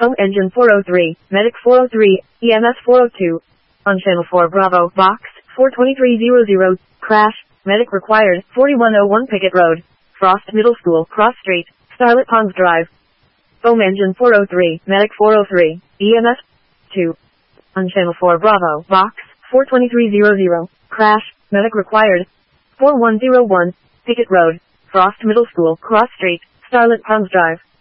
Home engine 403, medic 403, EMS 402. On channel 4 Bravo, box 42300, crash, medic required, 4101 Pickett Road, Frost Middle School, Cross Street, Starlit Ponds Drive. Home engine 403, medic 403, EMS 2. On channel 4 Bravo, box 42300, crash, medic required, 4101, Pickett Road, Frost Middle School, Cross Street, Starlit Ponds Drive.